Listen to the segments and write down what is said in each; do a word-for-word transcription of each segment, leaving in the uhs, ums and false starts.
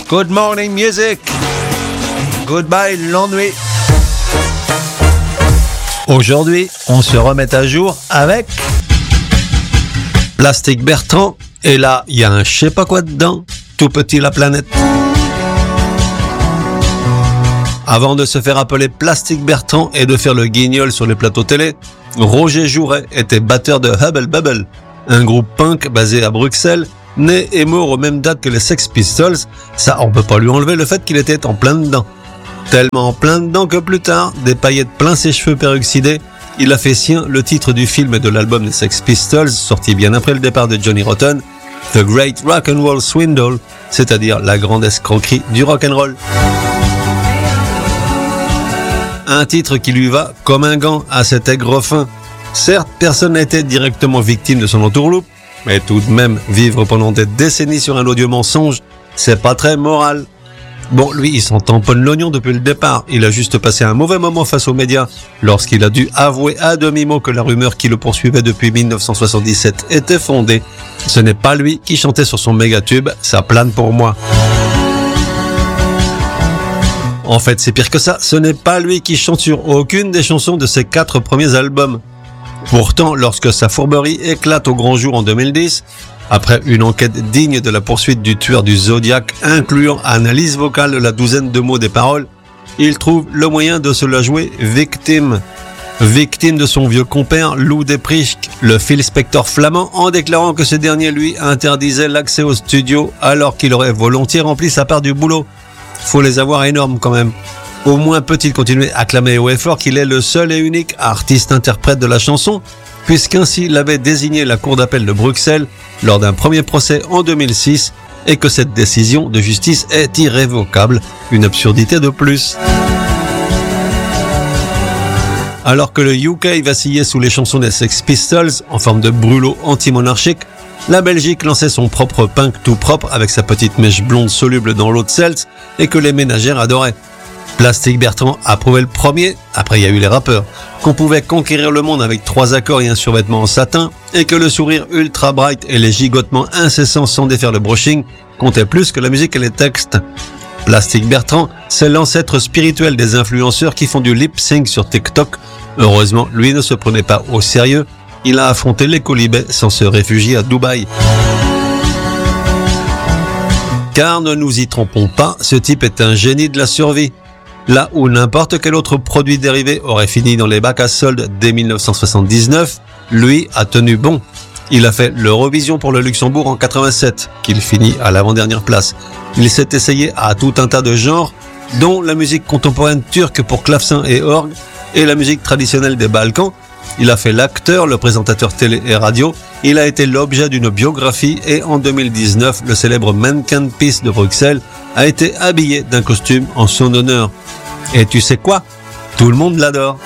Good morning music. Goodbye l'ennui. Aujourd'hui, on se remet à jour avec Plastic Bertrand. Et là, il y a un je sais pas quoi dedans. Tout petit la planète. Avant de se faire appeler Plastic Bertrand et de faire le guignol sur les plateaux télé, Roger Jouret était batteur de Hubble Bubble, un groupe punk basé à Bruxelles, né et mort aux mêmes dates que les Sex Pistols. Ça, on peut pas lui enlever le fait qu'il était en plein dedans. Tellement en plein dedans que plus tard, des paillettes plein ses cheveux peroxydés, il a fait sien le titre du film et de l'album des Sex Pistols, sorti bien après le départ de Johnny Rotten, The Great Rock and Roll Swindle, c'est-à-dire la grande escroquerie du rock'n'roll. Un titre qui lui va comme un gant à cet aigre fin. Certes, personne n'a été directement victime de son entourloupe, mais tout de même, vivre pendant des décennies sur un odieux mensonge, c'est pas très moral. Bon, lui, il s'en tamponne l'oignon depuis le départ. Il a juste passé un mauvais moment face aux médias lorsqu'il a dû avouer à demi-mot que la rumeur qui le poursuivait depuis dix-neuf cent soixante-dix-sept était fondée. Ce n'est pas lui qui chantait sur son méga-tube « Ça plane pour moi ». En fait, c'est pire que ça, ce n'est pas lui qui chante sur aucune des chansons de ses quatre premiers albums. Pourtant, lorsque sa fourberie éclate au grand jour en deux mille dix, après une enquête digne de la poursuite du tueur du Zodiac, incluant analyse vocale de la douzaine de mots des paroles, il trouve le moyen de se la jouer victime. Victime de son vieux compère Lou Depricht, le Phil Spector flamand, en déclarant que ce dernier lui interdisait l'accès au studio alors qu'il aurait volontiers rempli sa part du boulot. Faut les avoir énormes quand même. Au moins peut-il continuer à clamer haut et fort qu'il est le seul et unique artiste-interprète de la chanson, puisqu'ainsi l'avait désigné la Cour d'appel de Bruxelles lors d'un premier procès en deux mille six et que cette décision de justice est irrévocable. Une absurdité de plus. Alors que le U K vacillait sous les chansons des Sex Pistols en forme de brûlot anti-monarchique, la Belgique lançait son propre punk tout propre avec sa petite mèche blonde soluble dans l'eau de Seltz et que les ménagères adoraient. Plastic Bertrand a prouvé le premier, après il y a eu les rappeurs, qu'on pouvait conquérir le monde avec trois accords et un survêtement en satin et que le sourire ultra bright et les gigotements incessants sans défaire le brushing comptaient plus que la musique et les textes. Plastic Bertrand, c'est l'ancêtre spirituel des influenceurs qui font du lip-sync sur TikTok. Heureusement, lui ne se prenait pas au sérieux. Il a affronté les colibets sans se réfugier à Dubaï. Car ne nous y trompons pas, ce type est un génie de la survie. Là où n'importe quel autre produit dérivé aurait fini dans les bacs à soldes dès dix-neuf cent soixante-dix-neuf, lui a tenu bon. Il a fait l'Eurovision pour le Luxembourg en quatre-vingt-sept, qu'il finit à l'avant-dernière place. Il s'est essayé à tout un tas de genres, dont la musique contemporaine turque pour clavecin et orgue, et la musique traditionnelle des Balkans. Il a fait l'acteur, le présentateur télé et radio. Il a été l'objet d'une biographie et en deux mille dix-neuf, le célèbre Mannequin Peace de Bruxelles a été habillé d'un costume en son honneur. Et tu sais quoi ? Tout le monde l'adore.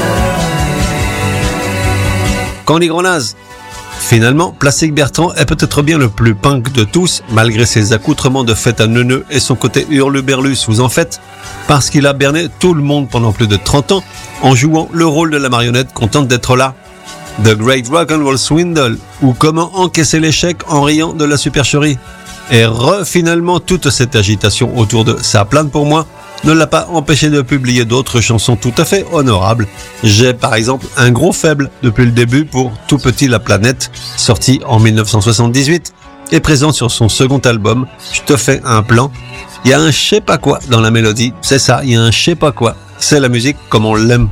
Candy Grenaz. Finalement, Plastic Bertrand est peut-être bien le plus punk de tous, malgré ses accoutrements de fête à neuneux et son côté hurluberlu sous en fête, parce qu'il a berné tout le monde pendant plus de trente ans en jouant le rôle de la marionnette contente d'être là. The Great Rock and Roll Swindle, ou comment encaisser l'échec en riant de la supercherie. Et re, finalement, toute cette agitation autour de Ça plane pour moi ne l'a pas empêché de publier d'autres chansons tout à fait honorables. J'ai par exemple un gros faible depuis le début pour Tout petit la planète, sorti en dix-neuf cent soixante-dix-huit et présent sur son second album, Je te fais un plan. Il y a un je sais pas quoi dans la mélodie, c'est ça, il y a un je sais pas quoi. C'est la musique comme on l'aime.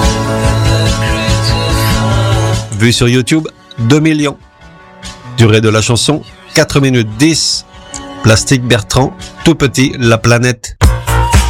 Vu sur YouTube, deux millions. Durée de la chanson, quatre minutes dix. Plastic Bertrand, Tout petit la planète.